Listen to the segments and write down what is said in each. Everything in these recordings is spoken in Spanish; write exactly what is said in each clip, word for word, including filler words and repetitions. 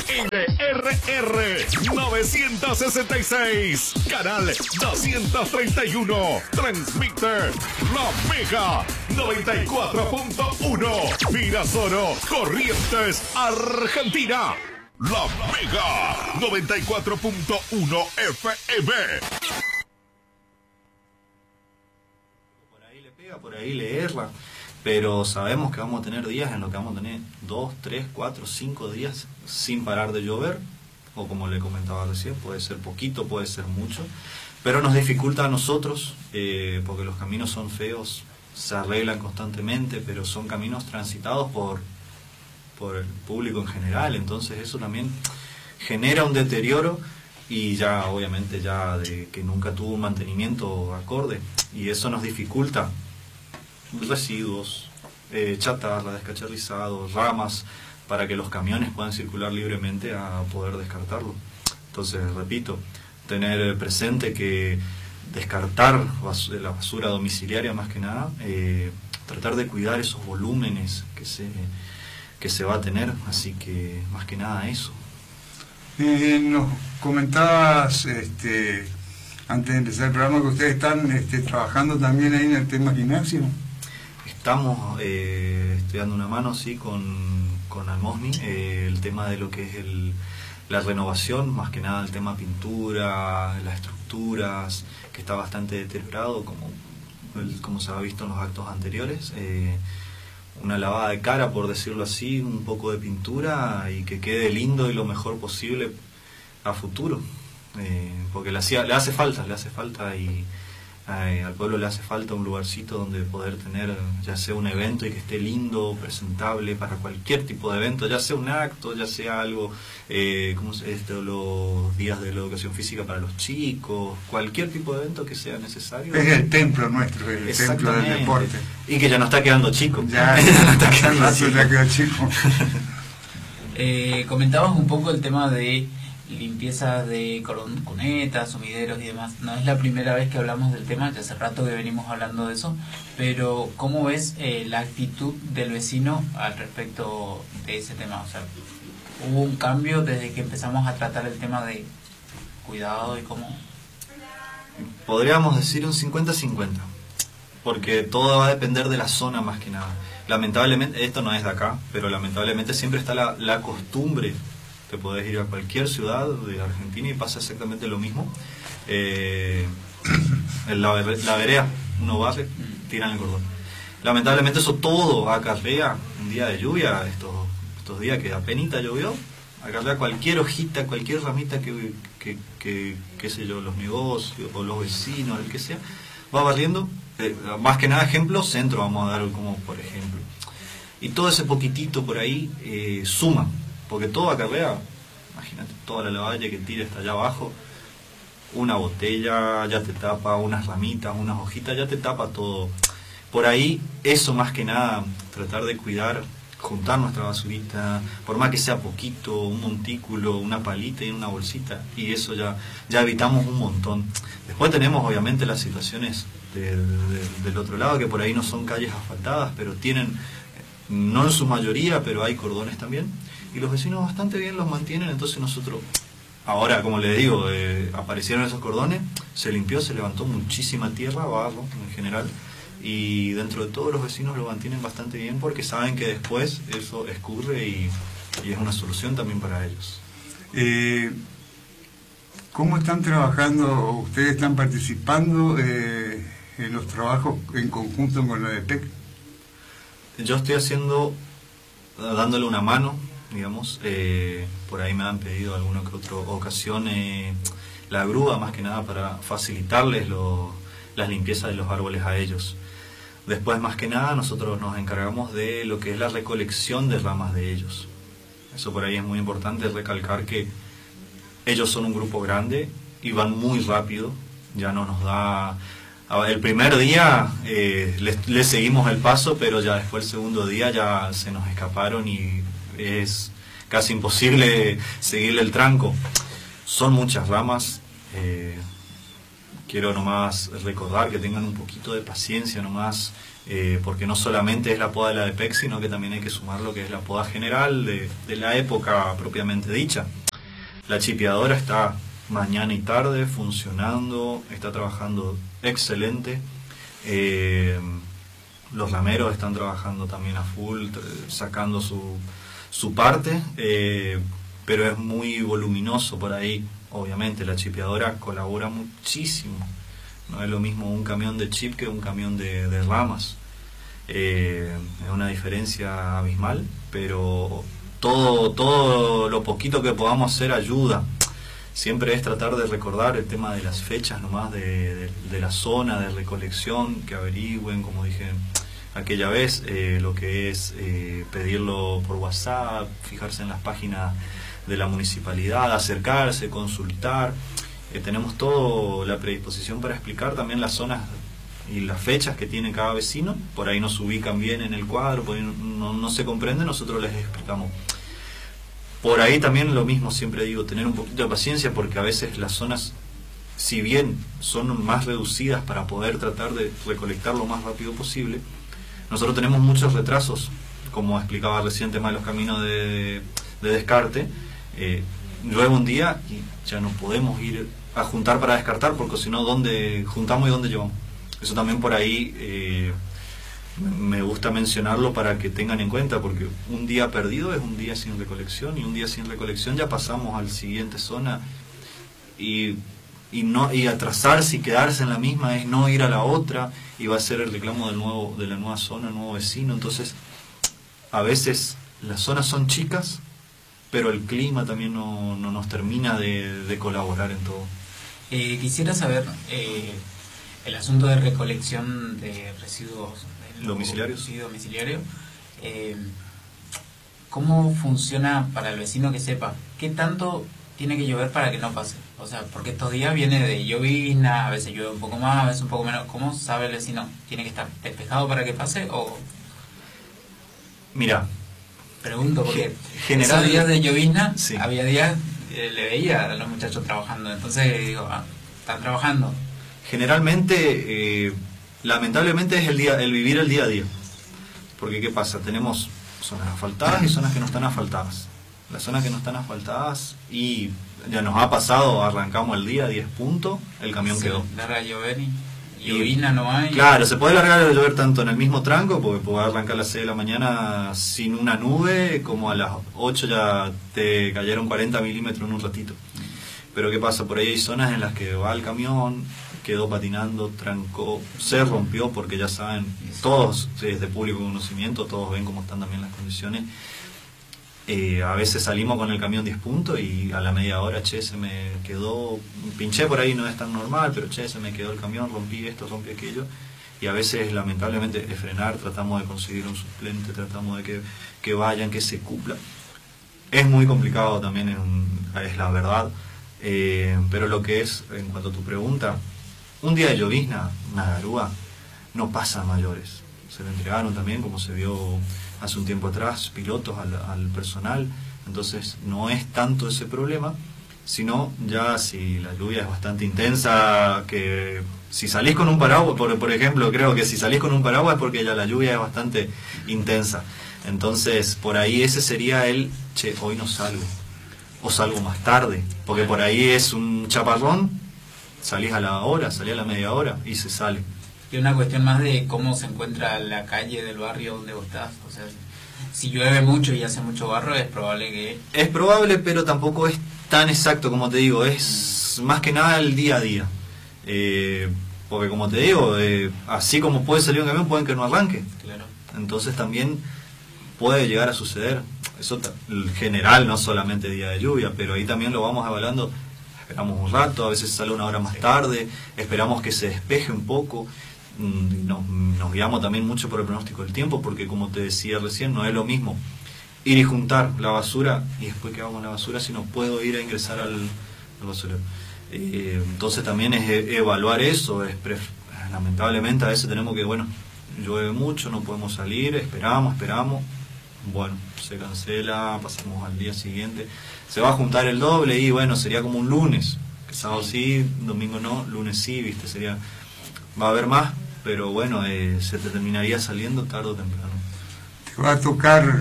N R R novecientos sesenta y seis, canal doscientos treinta y uno, transmite La Mega noventa y cuatro punto uno, Virasoro, Corrientes, Argentina. La Mega noventa y cuatro punto uno F M. Por ahí le pega, por ahí le erra, pero sabemos que vamos a tener días en los que vamos a tener dos, tres, cuatro, cinco días sin parar de llover, o como le comentaba recién, puede ser poquito, puede ser mucho, pero nos dificulta a nosotros, eh, porque los caminos son feos, se arreglan constantemente, pero son caminos transitados por, por el público en general, entonces eso también genera un deterioro, y ya obviamente ya de que nunca tuvo un mantenimiento acorde, y eso nos dificulta residuos, eh, chatarra, descacharrizados, ramas, para que los camiones puedan circular libremente a poder descartarlo. Entonces, repito, tener presente que descartar bas la basura domiciliaria más que nada, eh, tratar de cuidar esos volúmenes que se, que se va a tener, así que más que nada eso. Eh, nos comentabas este, antes de empezar el programa que ustedes están este, trabajando también ahí en el tema gimnasio. Estamos eh, estudiando una mano, sí, con, con Almosni, eh, el tema de lo que es el, la renovación, más que nada el tema pintura, las estructuras, que está bastante deteriorado, como, el, como se ha visto en los actos anteriores. Eh, una lavada de cara, por decirlo así, un poco de pintura y que quede lindo y lo mejor posible a futuro, eh, porque le, hacía, le hace falta, le hace falta y eh, al pueblo le hace falta un lugarcito donde poder tener ya sea un evento y que esté lindo, presentable para cualquier tipo de evento, ya sea un acto, ya sea algo, eh, ¿cómo se esto? Los días de la educación física para los chicos, cualquier tipo de evento que sea necesario. Es el templo nuestro, el templo del deporte. Y que ya no está quedando chico. Ya, ya no está quedando chico. Ya quedó chico. eh, comentabas un poco el tema de limpieza de cunetas, sumideros y demás. No es la primera vez que hablamos del tema, ya hace rato que venimos hablando de eso, pero ¿cómo ves eh, la actitud del vecino al respecto de ese tema? O sea, ¿hubo un cambio desde que empezamos a tratar el tema de cuidado y cómo? Podríamos decir un cincuenta cincuenta, porque todo va a depender de la zona más que nada. Lamentablemente, esto no es de acá, pero lamentablemente siempre está la, la costumbre. Te podés ir a cualquier ciudad de Argentina y pasa exactamente lo mismo. Eh, en la, la vereda, uno barre, tiran el cordón. Lamentablemente eso todo acarrea un día de lluvia, estos, estos días que apenita llovió, acarrea cualquier hojita, cualquier ramita que, que, que, qué sé yo, los negocios o los vecinos, el que sea, va barriendo. Eh, más que nada ejemplo, centro vamos a dar como por ejemplo. Y todo ese poquitito por ahí eh, suma. Porque todo acarrea, imagínate, toda la lavalla que tira hasta allá abajo, una botella ya te tapa, unas ramitas, unas hojitas, ya te tapa todo. Por ahí, eso más que nada, tratar de cuidar, juntar nuestra basurita, por más que sea poquito, un montículo, una palita y una bolsita, y eso ya, ya evitamos un montón. Después tenemos obviamente las situaciones de, de, del otro lado, que por ahí no son calles asfaltadas, pero tienen, no en su mayoría, pero hay cordones también. Y los vecinos bastante bien los mantienen, entonces nosotros, ahora como les digo, eh, aparecieron esos cordones, se limpió, se levantó muchísima tierra, barro en general, y dentro de todos los vecinos lo mantienen bastante bien porque saben que después eso escurre y, y es una solución también para ellos. Eh, ¿Cómo están trabajando, ustedes están participando eh, en los trabajos en conjunto con la D P E C? Yo estoy haciendo, dándole una mano, digamos, eh, por ahí me han pedido alguna que otra ocasión eh, la grúa, más que nada para facilitarles lo, las limpiezas de los árboles a ellos. Después, más que nada, nosotros nos encargamos de lo que es la recolección de ramas de ellos. Eso por ahí es muy importante recalcar, que ellos son un grupo grande y van muy rápido, ya no nos da... El primer día eh, les, les seguimos el paso, pero ya después el segundo día ya se nos escaparon y es casi imposible seguirle el tranco. Son muchas ramas, eh, quiero nomás recordar que tengan un poquito de paciencia nomás, eh, porque no solamente es la poda de la D P E C, sino que también hay que sumar lo que es la poda general de, de la época propiamente dicha. La chipeadora está mañana y tarde funcionando, está trabajando excelente. Eh, los rameros están trabajando también a full, sacando su, su parte, eh, pero es muy voluminoso por ahí. Obviamente la chipeadora colabora muchísimo. No es lo mismo un camión de chip que un camión de, de ramas. Eh, es una diferencia abismal, pero todo, todo lo poquito que podamos hacer ayuda. Siempre es tratar de recordar el tema de las fechas nomás, de, de, de la zona de recolección, que averigüen, como dije aquella vez, eh, lo que es eh, pedirlo por WhatsApp, fijarse en las páginas de la municipalidad, acercarse, consultar. Eh, tenemos toda la predisposición para explicar también las zonas y las fechas que tiene cada vecino. Por ahí nos ubican bien en el cuadro, por ahí no, no, no se comprende, nosotros les explicamos. Por ahí también lo mismo, siempre digo, tener un poquito de paciencia, porque a veces las zonas, si bien son más reducidas para poder tratar de recolectar lo más rápido posible, nosotros tenemos muchos retrasos, como explicaba recién, tema de los caminos de, de descarte. Eh, llueve un día y ya no podemos ir a juntar para descartar, porque si no, ¿dónde juntamos y dónde llevamos? Eso también por ahí eh, me gusta mencionarlo para que tengan en cuenta, porque un día perdido es un día sin recolección, y un día sin recolección ya pasamos al siguiente zona, y, y, no, y atrasarse y quedarse en la misma es no ir a la otra, y va a ser el reclamo del nuevo, de la nueva zona, el nuevo vecino. Entonces, a veces las zonas son chicas, pero el clima también no, no nos termina de, de colaborar en todo. Eh, quisiera saber eh, el asunto de recolección de residuos domiciliarios. Sí, domiciliario. Eh, ¿Cómo funciona para el vecino que sepa qué tanto tiene que llover para que no pase? O sea, porque estos días viene de llovizna, a veces llueve un poco más, a veces un poco menos. ¿Cómo sabe el vecino? ¿Tiene que estar despejado para que pase o...? Mira, pregunto porque general, esos días de llovizna, sí. Había días, eh, le veía a los muchachos trabajando, entonces digo, ah, están trabajando. Generalmente, eh, lamentablemente es el día, el vivir el día a día, porque ¿qué pasa? Tenemos zonas asfaltadas y zonas que no están asfaltadas. Las zonas que no están asfaltadas, y ya nos ha pasado, arrancamos el día a diez puntos, el camión Se quedó. larga a llover y llovizna no hay. Claro, se puede largar a llover tanto en el mismo tranco, porque puede arrancar a las seis de la mañana sin una nube, como a las ocho ya te cayeron cuarenta milímetros en un ratito. Pero ¿qué pasa? Por ahí hay zonas en las que va el camión, quedó patinando, trancó, se rompió, porque ya saben, todos, es de público conocimiento, todos ven cómo están también las condiciones. Eh, a veces salimos con el camión diez puntos y a la media hora, che, se me quedó, pinché por ahí, no es tan normal, pero che, se me quedó el camión, rompí esto, rompí aquello. Y a veces, lamentablemente, es frenar, tratamos de conseguir un suplente, tratamos de que, que vayan, que se cumpla. Es muy complicado también, es, un, es la verdad. Eh, pero lo que es, en cuanto a tu pregunta, un día de llovizna, una garúa, no pasa a mayores. Se le entregaron también, como se vio hace un tiempo atrás, pilotos al, al personal. Entonces no es tanto ese problema, sino ya si la lluvia es bastante intensa, que si salís con un paraguas, por, por ejemplo, creo que si salís con un paraguas es porque ya la lluvia es bastante intensa. Entonces por ahí ese sería el, che, hoy no salgo, o salgo más tarde, porque por ahí es un chaparrón, salís a la hora, salís a la media hora y se sale. Y una cuestión más de cómo se encuentra la calle del barrio donde vos estás. O sea, si llueve mucho y hace mucho barro, es probable que... Es probable, pero tampoco es tan exacto, como te digo. Es más que nada el día a día. Eh, porque como te digo, eh, así como puede salir un camión, pueden que no arranque. Claro. Entonces también puede llegar a suceder. Eso en general, no solamente día de lluvia, pero ahí también lo vamos evaluando. Esperamos un rato, a veces sale una hora más tarde, esperamos que se despeje un poco. Nos, nos guiamos también mucho por el pronóstico del tiempo, porque como te decía recién, no es lo mismo ir y juntar la basura y después qué hago con la basura si no puedo ir a ingresar al, al basurero. Eh, entonces también es evaluar eso. Es pref lamentablemente a veces tenemos que, bueno, llueve mucho, no podemos salir, esperamos, esperamos, bueno, se cancela, pasamos al día siguiente, se va a juntar el doble y bueno, sería como un lunes, Que sábado sí, domingo no, lunes sí, viste, sería... Va a haber más, pero bueno, eh, se te terminaría saliendo tarde o temprano. Te va a tocar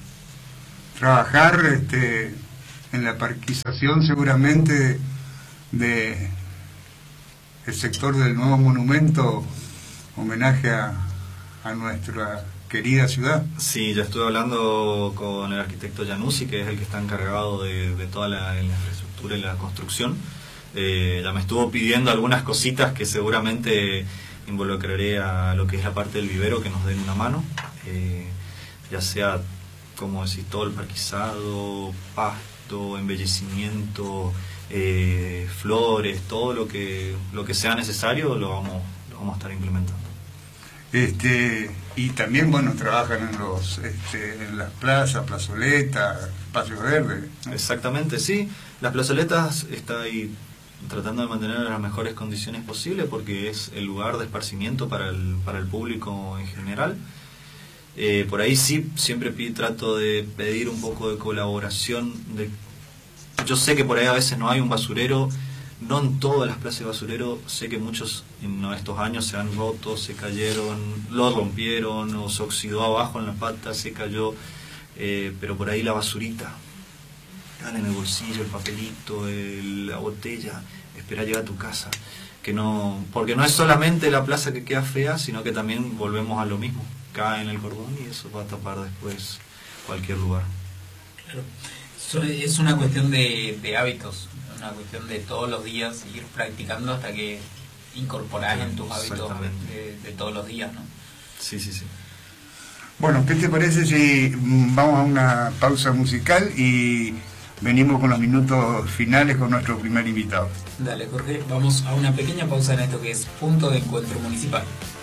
trabajar este, en la parquización seguramente de el sector del nuevo monumento, homenaje a, a nuestra querida ciudad. Sí, ya estuve hablando con el arquitecto Januzzi, que es el que está encargado de, de toda la, la infraestructura y la construcción. Eh, ya me estuvo pidiendo algunas cositas que seguramente involucraré a lo que es la parte del vivero, que nos den una mano, eh, ya sea, como decís, todo el parquizado, pasto, embellecimiento, eh, flores, todo lo que lo que sea necesario lo vamos, lo vamos a estar implementando. Este, y también, bueno, trabajan en los este, en las plazas, plazoletas, espacios verdes, ¿no? Exactamente, sí. Las plazoletas está ahí tratando de mantener las mejores condiciones posibles porque es el lugar de esparcimiento para el, para el público en general. Eh, por ahí sí, siempre pido, trato de pedir un poco de colaboración. De, yo sé que por ahí a veces no hay un basurero, no en todas las plazas de basurero, sé que muchos en estos años se han roto, se cayeron, lo rompieron o se oxidó abajo en la pata, se cayó, eh, pero por ahí la basurita, dale en el bolsillo, el papelito, el, la botella, espera llegar a tu casa, que no, porque no es solamente la plaza que queda fea, sino que también volvemos a lo mismo, cae en el cordón y eso va a tapar después cualquier lugar. Claro. Es una cuestión de, de hábitos, una cuestión de todos los días ir practicando hasta que incorporás en tus hábitos de, de todos los días, ¿no? Sí, sí, sí. Bueno, ¿qué te parece si vamos a una pausa musical y venimos con los minutos finales con nuestro primer invitado? Dale, Jorge, vamos a una pequeña pausa en esto que es Punto de Encuentro Municipal.